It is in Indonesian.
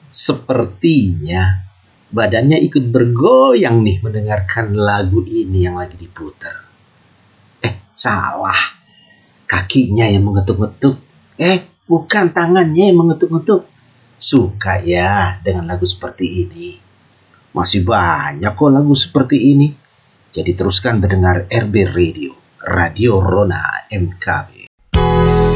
Sepertinya badannya ikut bergoyang nih mendengarkan lagu ini yang lagi diputar. Salah. Kakinya yang mengetuk-ngetuk. Bukan tangannya yang mengetuk-ngetuk. Suka ya dengan lagu seperti ini. Masih banyak kok lagu seperti ini. Jadi teruskan mendengar RB Radio, Radio Rona MKB.